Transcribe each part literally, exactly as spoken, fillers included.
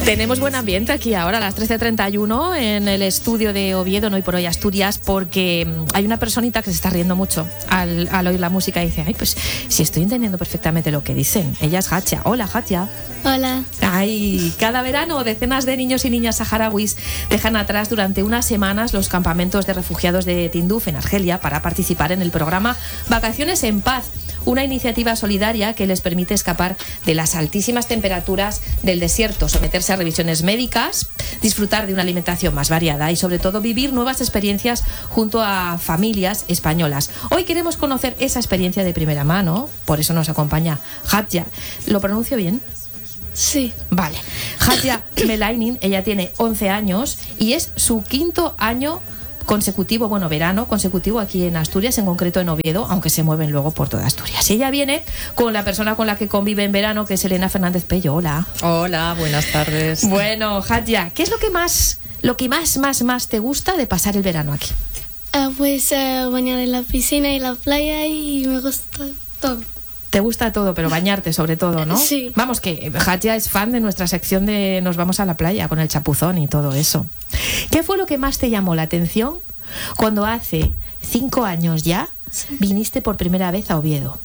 Tenemos buen ambiente aquí ahora a las trece treinta y uno en el estudio de Oviedo, no Hoy por Hoy Asturias, porque hay una personita que se está riendo mucho al, al oír la música y dice, ay, pues si estoy entendiendo perfectamente lo que dicen. Ella es Hatia. Hola, Hatia. Hola. Ay, cada verano decenas de niños y niñas saharauis dejan atrás durante unas semanas los campamentos de refugiados de Tinduf en Argelia para participar en el programa Vacaciones en Paz, una iniciativa solidaria que les permite escapar de las altísimas temperaturas del desierto, someterse a revisiones médicas, disfrutar de una alimentación más variada y sobre todo vivir nuevas experiencias junto a familias españolas. Hoy queremos conocer esa experiencia de primera mano, por eso nos acompaña Hatia. ¿Lo pronuncio bien? Sí. Vale. Hatia Melainin, ella tiene once años y es su quinto año consecutivo, bueno, verano consecutivo aquí en Asturias, en concreto en Oviedo, aunque se mueven luego por toda Asturias. Y ella viene con la persona con la que convive en verano, que es Elena Fernández Pello. Hola. Hola, buenas tardes. Bueno, Hatia, ¿qué es lo que más, lo que más, más, más te gusta de pasar el verano aquí? Uh, pues uh, bañar en la piscina y la playa y me gusta todo. Te gusta todo, pero bañarte sobre todo, ¿no? Sí. Vamos, que Hatia es fan de nuestra sección de Nos vamos a la playa con el chapuzón y todo eso. ¿Qué fue lo que más te llamó la atención cuando hace cinco años ya Sí. viniste por primera vez a Oviedo?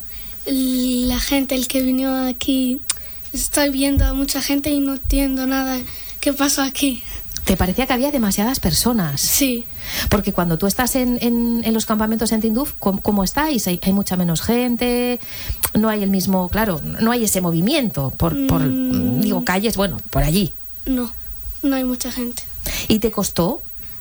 La gente, el que vino aquí, estoy viendo a mucha gente y no entiendo nada. ¿Qué pasó aquí? ¿Te parecía que había demasiadas personas? Sí. Porque cuando tú estás en, en, en los campamentos en Tinduf, ¿cómo, cómo estáis? ¿Hay, hay mucha menos gente? No hay el mismo, claro, no hay ese movimiento por, por Mm. digo, calles, bueno, por allí. No, no hay mucha gente. ¿Y te costó?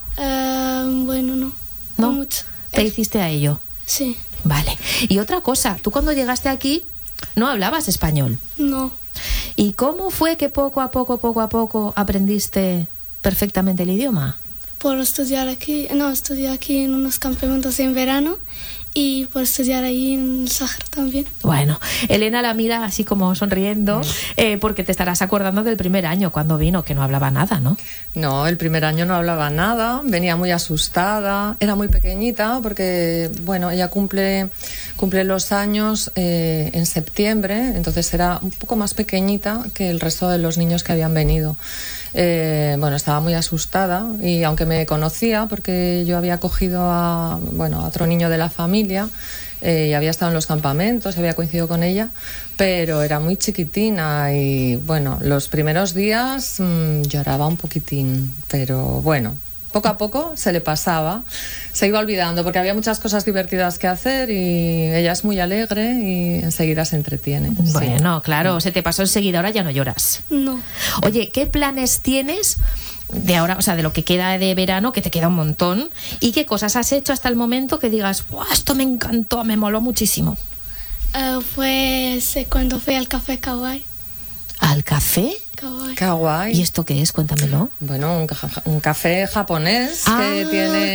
Uh, bueno, no. ¿No? No mucho. ¿Te Eh, hiciste a ello? Sí. Vale. Y otra cosa, tú cuando llegaste aquí no hablabas español. No. ¿Y cómo fue que poco a poco, poco a poco aprendiste perfectamente el idioma? Por estudiar aquí, no, estudié aquí en unos campamentos en verano y por estudiar ahí en el Sahara también. Bueno, Elena la mira así como sonriendo, eh, porque te estarás acordando del primer año cuando vino, que no hablaba nada, ¿no? No, el primer año no hablaba nada, venía muy asustada, era muy pequeñita porque, bueno, ella cumple, cumple los años eh, en septiembre, entonces era un poco más pequeñita que el resto de los niños que habían venido. Eh, bueno, estaba muy asustada y aunque me conocía porque yo había cogido a, bueno, a otro niño de la familia eh, y había estado en los campamentos, había coincidido con ella, pero era muy chiquitina y bueno, los primeros días mmm, lloraba un poquitín, pero bueno, poco a poco se le pasaba, se iba olvidando porque había muchas cosas divertidas que hacer y ella es muy alegre y enseguida se entretiene. Bueno, sí. claro, se te pasó enseguida, ahora ya no lloras. No. Oye, ¿qué planes tienes de ahora, o sea, de lo que queda de verano, que te queda un montón, y qué cosas has hecho hasta el momento que digas, ¡buah, esto me encantó, me moló muchísimo! Uh, pues eh, cuando fui al café Kawaii. ¿Al café? Kawaii. Kawaii. ¿Y esto qué es? Cuéntamelo. Bueno, un, ca- un café japonés Ah. que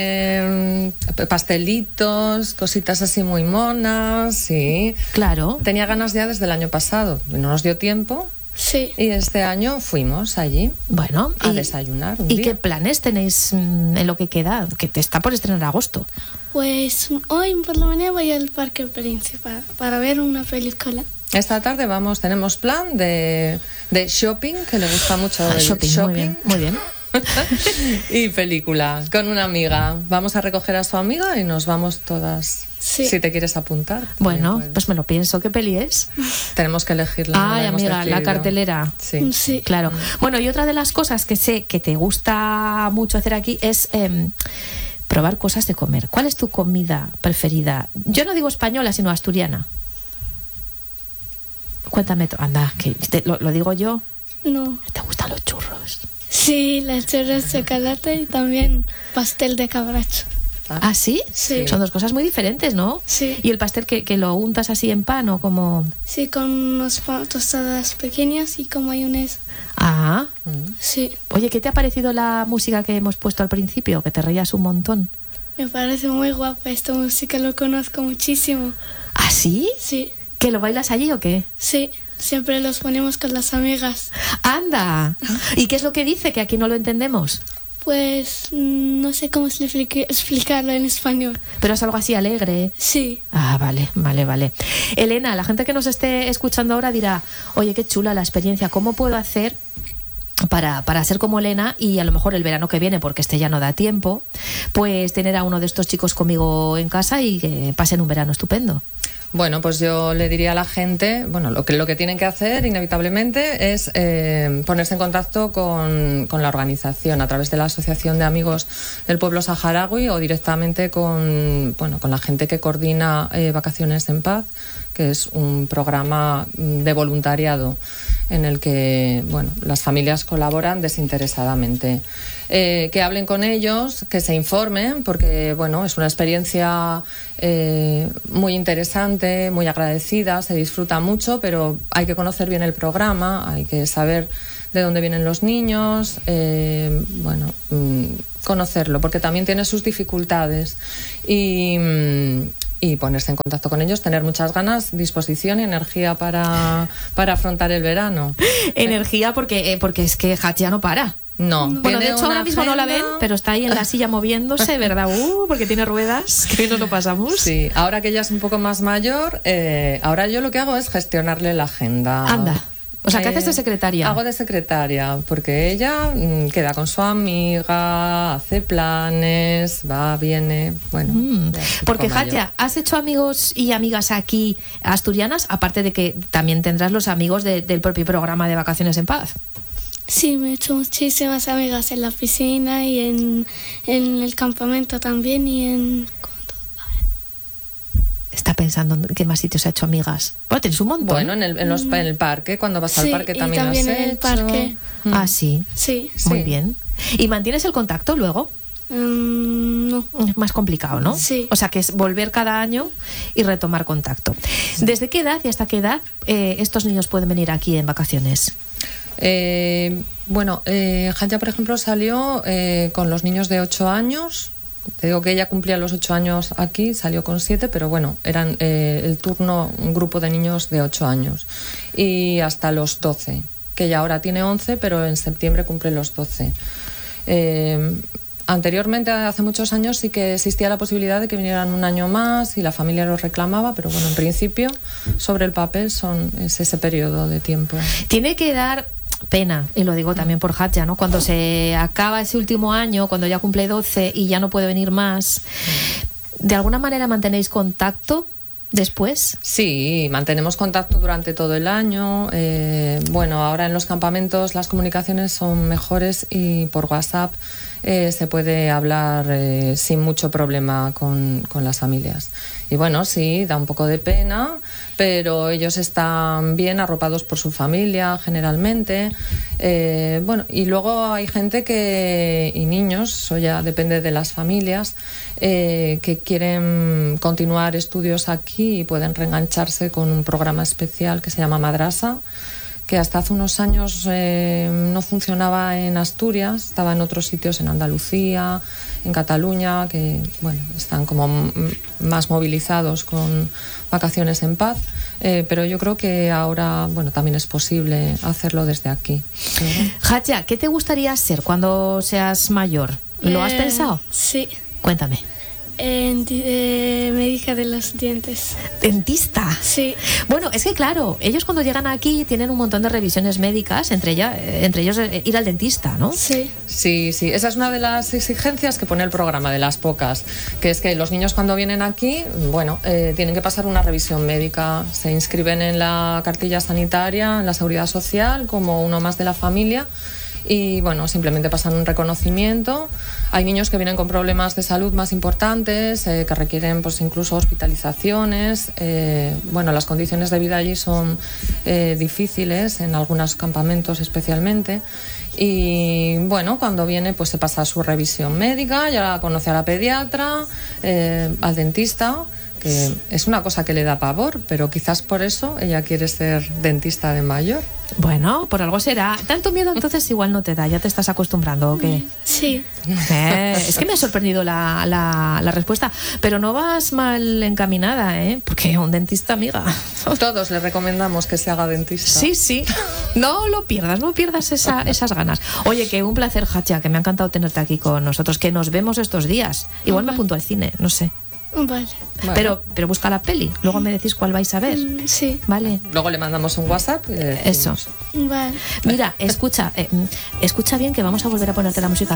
tiene mm, pastelitos, cositas así muy monas, sí. Claro. Tenía ganas ya desde el año pasado, no nos dio tiempo Sí. y este año fuimos allí Bueno, a y, desayunar un ¿y día. qué planes tenéis mm, en lo que queda? Que te está por estrenar agosto. Pues hoy por la mañana voy al parque principal para ver una película. Esta tarde vamos, tenemos plan de, de shopping, que le gusta mucho Ah, el shopping, shopping. muy bien, muy bien. Y película con una amiga. Vamos a recoger a su amiga y nos vamos todas. Sí. Si te quieres apuntar. también Bueno, puedes. pues me lo pienso. ¿Qué peli es? Tenemos que elegirla. no la Ay, hemos amiga, la decidido. cartelera. Sí. Sí. Claro. Bueno, y otra de las cosas que sé que te gusta mucho hacer aquí es eh, probar cosas de comer. ¿Cuál es tu comida preferida? Yo no digo española, sino asturiana. Cuéntame, tú. Anda, que te- lo, lo digo yo. No. ¿Te gustan los churros? Sí, las churros de chocolate y también pastel de cabracho. ¿Ah, sí? Sí. Son dos cosas muy diferentes, ¿no? Sí. ¿Y el pastel que, que lo untas así en pan o como...? Sí, con unas pa- tostadas pequeñas y con mayonesa. Ah. Mm. Sí. Oye, ¿qué te ha parecido la música que hemos puesto al principio? Que te reías un montón. Me parece muy guapa esta música, lo conozco muchísimo. ¿Ah, sí? Sí. ¿Que lo bailas allí o qué? Sí, siempre los ponemos con las amigas. ¡Anda! ¿Y qué es lo que dice? Que aquí no lo entendemos. Pues mm, no sé cómo explique- explicarlo en español. Pero es algo así alegre. Sí. Ah, vale, vale, vale. Elena, la gente que nos esté escuchando ahora dirá, oye, qué chula la experiencia, ¿cómo puedo hacer Para, para ser como Elena y a lo mejor el verano que viene, porque este ya no da tiempo, pues tener a uno de estos chicos conmigo en casa y que pasen un verano estupendo. Bueno, pues yo le diría a la gente, bueno, lo que, lo que tienen que hacer inevitablemente es eh, ponerse en contacto con, con la organización a través de la Asociación de Amigos del Pueblo Saharaui o directamente con, bueno, con la gente que coordina eh, Vacaciones en Paz, que es un programa de voluntariado en el que, bueno, las familias colaboran desinteresadamente. Eh, que hablen con ellos, que se informen, porque bueno, es una experiencia eh, muy interesante, muy agradecida, se disfruta mucho, pero hay que conocer bien el programa, hay que saber de dónde vienen los niños, eh, bueno, mm, conocerlo, porque también tiene sus dificultades y... Mm, y ponerse en contacto con ellos, tener muchas ganas, disposición y energía para, para afrontar el verano. Energía porque, eh, porque es que Hatia no para. No. Bueno, de hecho ahora mismo no la ven, pero está ahí en la silla moviéndose, ¿verdad? Uh, porque tiene ruedas, que bien nos lo pasamos. Sí, ahora que ella es un poco más mayor, eh, ahora yo lo que hago es gestionarle la agenda. Anda. O sea, ¿qué haces de secretaria? Hago de secretaria, porque ella mmm, queda con su amiga, hace planes, va, viene, bueno. Mm. Porque, Hatia, ¿has hecho amigos y amigas aquí asturianas? Aparte de que también tendrás los amigos de, del propio programa de Vacaciones en Paz. Sí, me he hecho muchísimas amigas en la piscina y en, en el campamento también y en... Está pensando en qué más sitios ha hecho amigas. Bueno, tienes un montón. Bueno, en el, en los, en el parque, cuando vas sí, al parque también, y también has en el hecho. parque. Mm. Ah, sí. Sí. Muy sí. bien. ¿Y mantienes el contacto luego? Um, no. Es más complicado, ¿no? Sí. O sea, que es volver cada año y retomar contacto. ¿Desde qué edad y hasta qué edad eh, estos niños pueden venir aquí en vacaciones? Eh, bueno, eh, Hatia, por ejemplo, salió eh, con los niños de ocho años. Te digo que ella cumplía los ocho años aquí, salió con siete, pero bueno, eran eh, el turno, un grupo de niños de ocho años. Y hasta los doce, que ella ahora tiene once, pero en septiembre cumple los doce. Eh, anteriormente, hace muchos años, sí que existía la posibilidad de que vinieran un año más y la familia los reclamaba, pero bueno, en principio, sobre el papel son es ese periodo de tiempo. Tiene que dar pena, y lo digo también por Hatia, ¿no? Cuando se acaba ese último año, cuando ya cumple doce y ya no puede venir más, ¿de alguna manera mantenéis contacto después? Sí, mantenemos contacto durante todo el año. Eh, bueno, ahora en los campamentos las comunicaciones son mejores y por WhatsApp eh, se puede hablar eh, sin mucho problema con, con las familias. Y bueno, sí, da un poco de pena, pero ellos están bien arropados por su familia generalmente. Eh, bueno, y luego hay gente que, y niños, eso ya depende de las familias, eh, que quieren continuar estudios aquí y pueden reengancharse con un programa especial que se llama Madrasa, que hasta hace unos años eh, no funcionaba en Asturias, estaba en otros sitios, en Andalucía, en Cataluña, que bueno, están como m- más movilizados con Vacaciones en Paz, eh, pero yo creo que ahora bueno, también es posible hacerlo desde aquí. Hatia, ¿qué te gustaría ser cuando seas mayor? ¿Lo has Eh, pensado? Sí. Cuéntame. En, eh, médica de los dientes. ¿Dentista? Sí. Bueno, es que claro, ellos cuando llegan aquí tienen un montón de revisiones médicas, entre, ella, entre ellos eh, ir al dentista, ¿no? Sí. Sí, sí, esa es una de las exigencias que pone el programa, de las pocas, que es que los niños cuando vienen aquí, bueno, eh, tienen que pasar una revisión médica, se inscriben en la cartilla sanitaria, en la seguridad social, como uno más de la familia. Y bueno, simplemente pasan un reconocimiento. Hay niños que vienen con problemas de salud más importantes, eh, que requieren pues incluso hospitalizaciones. Eh, bueno, las condiciones de vida allí son eh, difíciles, en algunos campamentos especialmente. Y bueno, cuando viene pues se pasa su revisión médica, ya conoce a la pediatra, eh, al dentista, que es una cosa que le da pavor, pero quizás por eso ella quiere ser dentista de mayor. Bueno, por algo será. ¿Tanto miedo entonces igual no te da? ¿Ya te estás acostumbrando o qué? Sí. Eh, es que me ha sorprendido la, la, la respuesta, pero no vas mal encaminada, ¿eh? Porque un dentista, amiga. Todos le recomendamos que se haga dentista. Sí, sí. No lo pierdas, no pierdas esa, esas ganas. Oye, que un placer, Hatia, que me ha encantado tenerte aquí con nosotros, que nos vemos estos días. Igual me apunto al cine, no sé. Vale. Bueno. Pero, pero busca la peli, luego me decís cuál vais a ver. Mm, Sí. Vale. Luego le mandamos un WhatsApp y le decimos. Eso. Vale. Mira, escucha, eh, escucha bien que vamos a volver a ponerte la música